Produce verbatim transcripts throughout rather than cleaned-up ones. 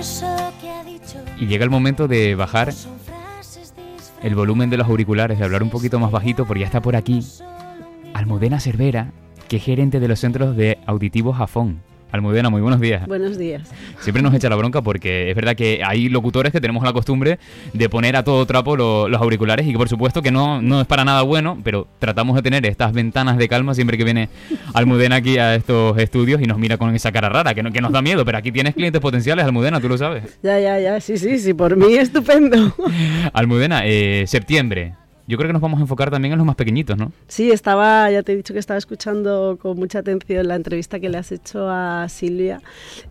Y llega el momento de bajar el volumen de los auriculares, de hablar un poquito más bajito, porque ya está por aquí Almudena Cervera, que es gerente de los centros de auditivos Afón. Almudena, muy buenos días. Buenos días. Siempre nos echa la bronca porque es verdad que hay locutores que tenemos la costumbre de poner a todo trapo lo, los auriculares y que por supuesto que no, no es para nada bueno, pero tratamos de tener estas ventanas de calma siempre que viene Almudena aquí a estos estudios y nos mira con esa cara rara, que, no, que nos da miedo, pero aquí tienes clientes potenciales, Almudena, tú lo sabes. Ya, ya, ya, sí, sí, sí, por mí estupendo. Almudena, eh, septiembre. Yo creo que nos vamos a enfocar también en los más pequeñitos, ¿no? Sí, estaba, ya te he dicho que estaba escuchando con mucha atención la entrevista que le has hecho a Silvia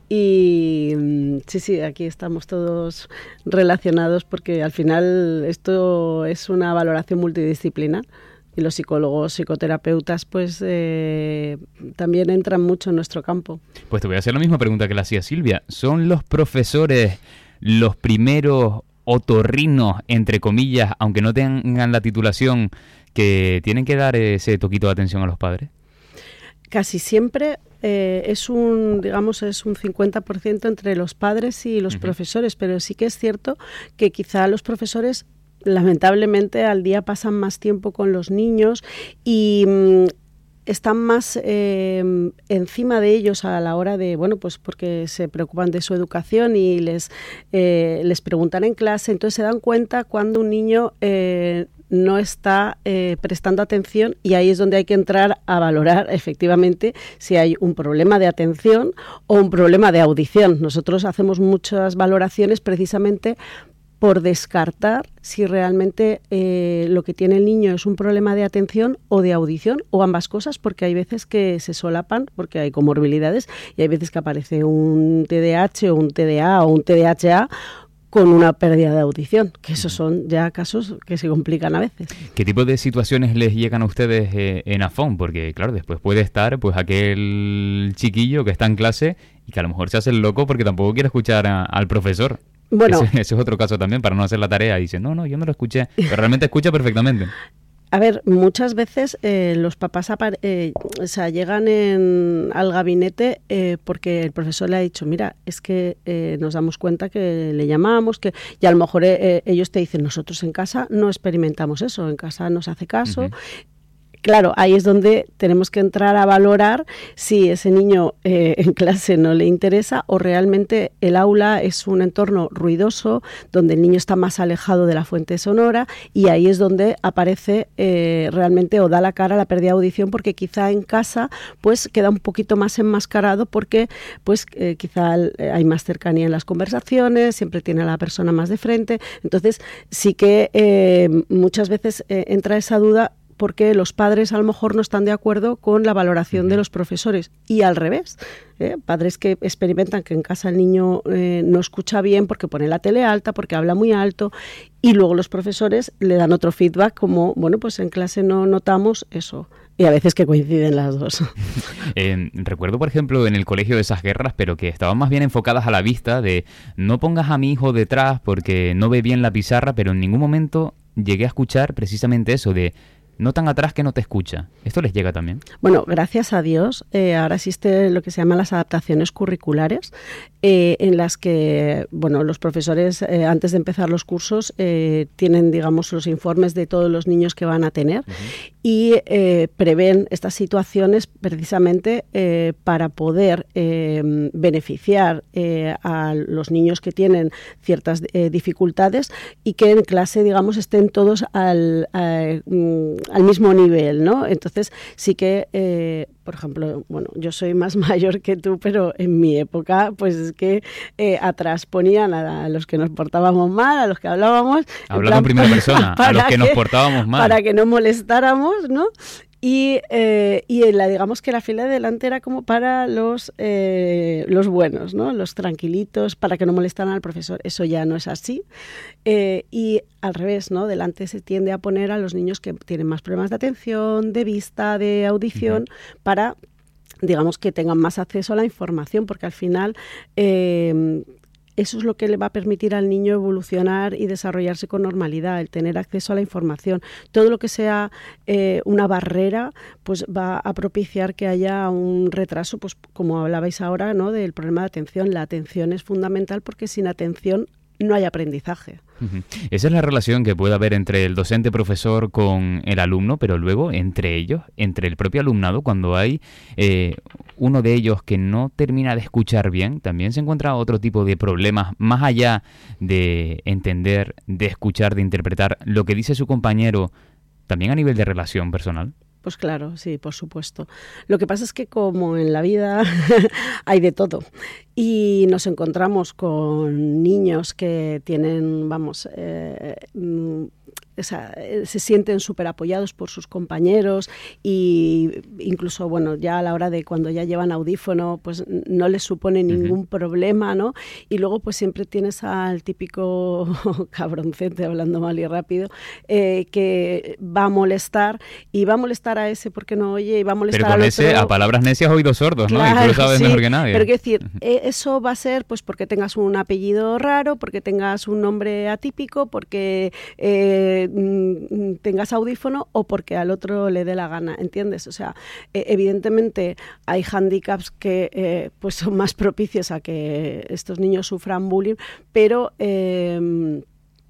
y sí, sí, aquí estamos todos relacionados porque al final esto es una valoración multidisciplinar y los psicólogos, psicoterapeutas, pues eh, también entran mucho en nuestro campo. Pues te voy a hacer la misma pregunta que le hacía Silvia. ¿Son los profesores los primeros otorrinos, entre comillas, aunque no tengan la titulación, que tienen que dar ese toquito de atención a los padres? Casi siempre eh, es un, digamos, es un cincuenta por ciento entre los padres y los uh-huh. profesores, pero sí que es cierto que quizá los profesores, lamentablemente, al día pasan más tiempo con los niños y mmm, están más eh, encima de ellos a la hora de, bueno, pues porque se preocupan de su educación y les, eh, les preguntan en clase, entonces se dan cuenta cuando un niño eh, no está eh, prestando atención y ahí es donde hay que entrar a valorar efectivamente si hay un problema de atención o un problema de audición. Nosotros hacemos muchas valoraciones precisamente por descartar si realmente eh, lo que tiene el niño es un problema de atención o de audición o ambas cosas, porque hay veces que se solapan porque hay comorbilidades y hay veces que aparece un T D A H o un T D A o un T D A H A con una pérdida de audición, que esos son ya casos que se complican a veces. ¿Qué tipo de situaciones les llegan a ustedes eh, en Afón? Porque claro, después puede estar pues aquel chiquillo que está en clase y que a lo mejor se hace el loco porque tampoco quiere escuchar a, al profesor. Bueno, ese, ese es otro caso también, para no hacer la tarea. Dice, no, no, yo no lo escuché, pero realmente escucha perfectamente. A ver, muchas veces eh, los papás apare- eh, o sea, llegan en, al gabinete eh, porque el profesor le ha dicho, mira, es que eh, nos damos cuenta que le llamamos, que y a lo mejor eh, ellos te dicen, nosotros en casa no experimentamos eso, en casa nos hace caso. Uh-huh. Claro, ahí es donde tenemos que entrar a valorar si ese niño eh, en clase no le interesa o realmente el aula es un entorno ruidoso donde el niño está más alejado de la fuente sonora y ahí es donde aparece eh, realmente o da la cara la pérdida de audición porque quizá en casa pues queda un poquito más enmascarado porque pues eh, quizá hay más cercanía en las conversaciones, siempre tiene a la persona más de frente, entonces sí que eh, muchas veces eh, entra esa duda porque los padres a lo mejor no están de acuerdo con la valoración uh-huh. de los profesores y al revés, ¿eh? Padres que experimentan que en casa el niño eh, no escucha bien porque pone la tele alta, porque habla muy alto y luego los profesores le dan otro feedback como, bueno, pues en clase no notamos eso. Y a veces que coinciden las dos. Eh, recuerdo, por ejemplo, en el colegio de esas guerras, pero que estaban más bien enfocadas a la vista, de no pongas a mi hijo detrás porque no ve bien la pizarra, pero en ningún momento llegué a escuchar precisamente eso de no tan atrás que no te escucha. ¿Esto les llega también? Bueno, gracias a Dios, eh, ahora existe lo que se llama las adaptaciones curriculares, eh, en las que, bueno, los profesores eh, antes de empezar los cursos eh, tienen, digamos, los informes de todos los niños que van a tener uh-huh. y eh, prevén estas situaciones precisamente eh, para poder eh, beneficiar eh, a los niños que tienen ciertas eh, dificultades y que en clase, digamos, estén todos al, a, al mismo nivel, ¿no? Entonces sí que, eh, por ejemplo, bueno, yo soy más mayor que tú, pero en mi época, pues es que eh, atrás ponían a los que nos portábamos mal, a los que hablábamos. Hablando en primera persona, a los que, que nos portábamos mal. Para que no molestáramos, ¿no? Y, eh, y la, digamos que la fila de delante era como para los, eh, los buenos, ¿no? Los tranquilitos, para que no molestaran al profesor. Eso ya no es así. Eh, y al revés, ¿no? Delante se tiende a poner a los niños que tienen más problemas de atención, de vista, de audición, uh-huh. para, digamos, que tengan más acceso a la información, porque al final... Eh, eso es lo que le va a permitir al niño evolucionar y desarrollarse con normalidad, el tener acceso a la información. Todo lo que sea eh, una barrera, pues va a propiciar que haya un retraso, pues como hablabais ahora, ¿no?, del problema de atención. La atención es fundamental porque sin atención no hay aprendizaje. Uh-huh. Esa es la relación que puede haber entre el docente profesor con el alumno, pero luego entre ellos, entre el propio alumnado, cuando hay eh, uno de ellos que no termina de escuchar bien, también se encuentra otro tipo de problemas, más allá de entender, de escuchar, de interpretar lo que dice su compañero, también a nivel de relación personal. Pues claro, sí, por supuesto. Lo que pasa es que como en la vida hay de todo y nos encontramos con niños que tienen, vamos, eh, o sea, se sienten súper apoyados por sus compañeros y incluso, bueno, ya a la hora de cuando ya llevan audífono, pues no les supone ningún uh-huh. problema, ¿no? Y luego pues siempre tienes al típico cabroncete, hablando mal y rápido, eh, que va a molestar y va a molestar a ese porque no oye y va a molestar pero con al ese, otro. A palabras necias oídos sordos, ¿no? Claro, y tú lo sabes sí, mejor que nadie. Pero quiero decir, uh-huh. eso va a ser pues porque tengas un apellido raro, porque tengas un nombre atípico, porque eh, tengas audífono o porque al otro le dé la gana, ¿entiendes? O sea, eh, evidentemente hay hándicaps que eh, pues son más propicios a que estos niños sufran bullying, pero, eh,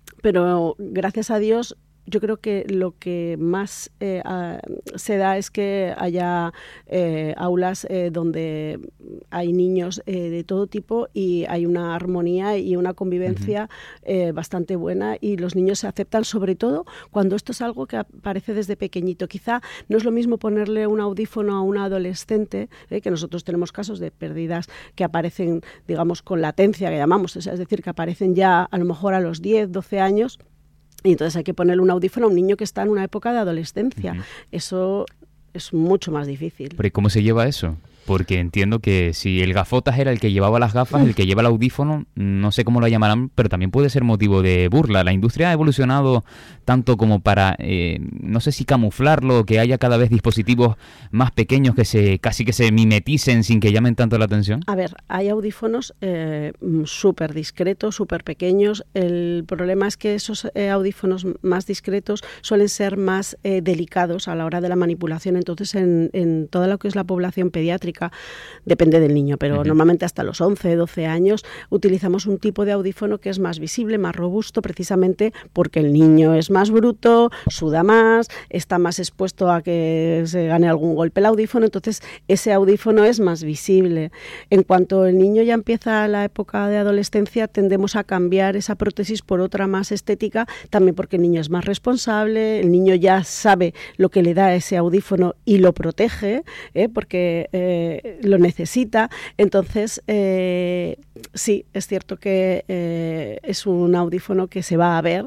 pero gracias a Dios yo creo que lo que más eh, a, se da es que haya eh, aulas eh, donde hay niños eh, de todo tipo y hay una armonía y una convivencia uh-huh. eh, bastante buena y los niños se aceptan, sobre todo cuando esto es algo que aparece desde pequeñito. Quizá no es lo mismo ponerle un audífono a un adolescente, eh, que nosotros tenemos casos de pérdidas que aparecen, digamos, con latencia, que llamamos, o sea, es decir, que aparecen ya a lo mejor a los diez, doce años. Y entonces hay que ponerle un audífono a un niño que está en una época de adolescencia. Uh-huh. Eso es mucho más difícil. ¿Pero cómo se lleva eso? Porque entiendo que si el gafotas era el que llevaba las gafas, el que lleva el audífono, no sé cómo lo llamarán, pero también puede ser motivo de burla. La industria ha evolucionado tanto como para, eh, no sé si camuflarlo, que haya cada vez dispositivos más pequeños que se casi que se mimeticen sin que llamen tanto la atención. A ver, hay audífonos eh, súper discretos, súper pequeños. El problema es que esos eh, audífonos más discretos suelen ser más eh, delicados a la hora de la manipulación. Entonces, en, en toda lo que es la población pediátrica, depende del niño, pero uh-huh. normalmente hasta los once, doce años utilizamos un tipo de audífono que es más visible, más robusto, precisamente porque el niño es más bruto, suda más, está más expuesto a que se gane algún golpe el audífono, entonces ese audífono es más visible. En cuanto el niño ya empieza la época de adolescencia, tendemos a cambiar esa prótesis por otra más estética, también porque el niño es más responsable, el niño ya sabe lo que le da ese audífono y lo protege, ¿eh? porque eh, lo necesita. Entonces, eh, sí, es cierto que eh, es un audífono que se va a ver.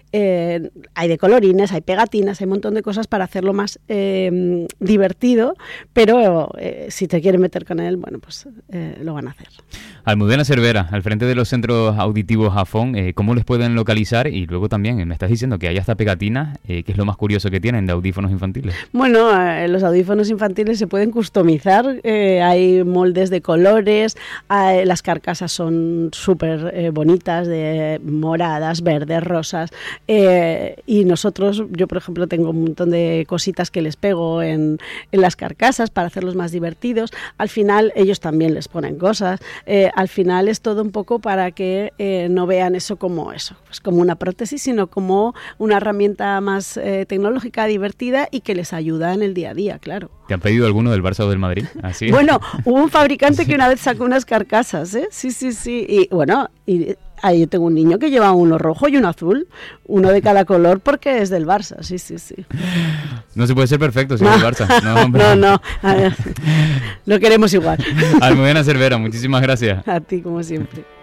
Eh, hay de colorines, hay pegatinas, hay un montón de cosas para hacerlo más eh, divertido, pero eh, si te quieren meter con él, bueno, pues eh, lo van a hacer. Almudena Cervera, al frente de los centros auditivos Afón, eh, ¿cómo les pueden localizar? Y luego también eh, me estás diciendo que hay hasta pegatinas, eh, que es lo más curioso que tienen de audífonos infantiles. Bueno, eh, los audífonos infantiles se pueden customizar, eh, hay moldes de colores, eh, las carcasas son súper eh, bonitas, de moradas, verdes, rosas, eh, y nosotros, yo por ejemplo tengo un montón de cositas que les pego en, en las carcasas para hacerlos más divertidos. Al final ellos también les ponen cosas, eh, al final es todo un poco para que eh, no vean eso como eso, pues como una prótesis, sino como una herramienta más eh, tecnológica, divertida y que les ayuda en el día a día, claro. ¿Te han pedido alguno del Barça o del Madrid? ¿Así? Bueno, hubo un fabricante sí. que una vez sacó unas carcasas, ¿eh? Sí, sí, sí. Y bueno, y ahí yo tengo un niño que lleva uno rojo y uno azul, uno de cada color porque es del Barça, sí, sí, sí. No se puede ser perfecto sin no. el Barça. No, hombre. no, no. A ver, lo queremos igual. Almudena Cervera, muchísimas gracias. A ti, como siempre.